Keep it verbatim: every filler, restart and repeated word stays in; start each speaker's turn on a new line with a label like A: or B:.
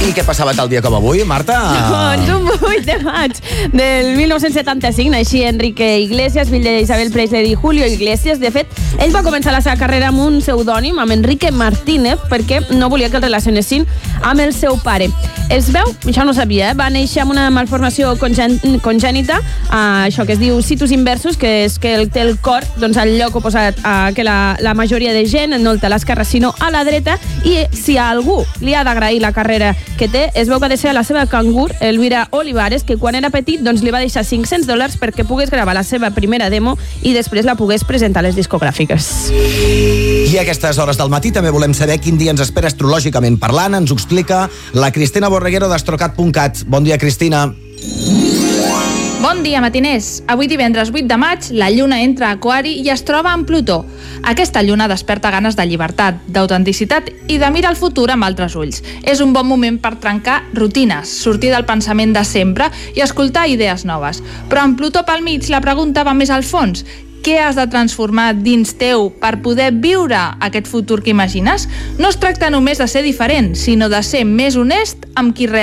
A: I què passava tal dia com avui, Marta?
B: Doncs un vuit de maig del mil nou-cents setanta-cinc naixia Enrique Iglesias, fill d'Isabel Presley i Julio Iglesias. De fet, ell va començar la seva carrera amb un pseudònim, amb Enrique Martínez, perquè no volia que el relacionessin amb el seu pare. Es veu, això no sabia, eh? Va néixer amb una malformació congen congènita, eh, això que es diu situs inversus, que és que el, té el cor doncs, al lloc oposat a que la, la majoria de gent no el té a l'esquerra, sinó a la dreta, i si a algú li ha d'agrair la carrera que té, es veu que ha de ser a la seva cangur, Elvira Olivares, que quan era petit doncs, li va deixar cinc-cents dòlars perquè pogués gravar la seva primera demo i després la pogués presentar a les discogràfiques.
A: I a aquestes hores del matí també volem saber quin dia ens espera astrològicament parlant. Ens ho explica la Cristina Borreguero d'astrocat punt cat. Bon dia, Cristina.
C: Bon dia, matiners. Avui divendres vuit de maig, la lluna entra a Aquari i es troba amb Plutó. Aquesta lluna desperta ganes de llibertat, d'autenticitat i de mirar el futur amb altres ulls. És un bon moment per trencar rutines, sortir del pensament de sempre i escoltar idees noves. Però amb Plutó pel mig, la pregunta va més al fons. Què has de transformar dins teu per poder viure aquest futur que imagines? No es tracta només de ser diferent, sinó de ser més honest amb qui realment